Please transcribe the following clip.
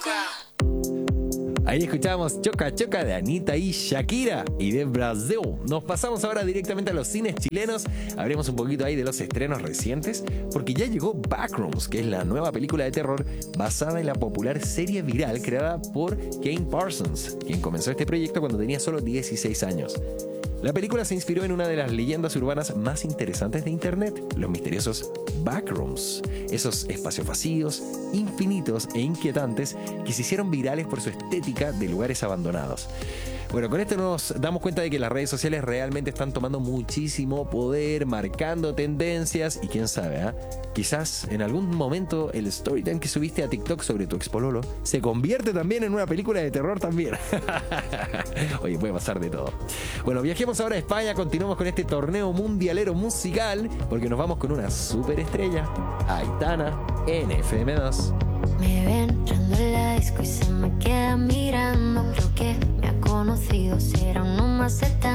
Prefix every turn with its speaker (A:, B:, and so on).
A: Ahí escuchábamos Choca Choca de Anita y Shakira y de Brasil. Nos pasamos ahora directamente a los cines chilenos. Hablemos un poquito ahí de los estrenos recientes, porque ya llegó Backrooms, que es la nueva película de terror basada en la popular serie viral creada por Kane Parsons, quien comenzó este proyecto cuando tenía solo 16 años. La película se inspiró en una de las leyendas urbanas más interesantes de internet, los misteriosos backrooms, esos espacios vacíos, infinitos e inquietantes que se hicieron virales por su estética de lugares abandonados. Bueno, con esto nos damos cuenta de que las redes sociales realmente están tomando muchísimo poder, marcando tendencias y quién sabe, quizás en algún momento el storytime que subiste a TikTok sobre tu expololo se convierte también en una película de terror también. Oye, puede pasar de todo. Bueno, viajemos ahora a España, continuamos con este torneo mundialero musical porque nos vamos con una superestrella, Aitana, en FM2.
B: Me ven entrando en la disco y se me queda mirando. Creo que me ha conocido, será uno más cercano.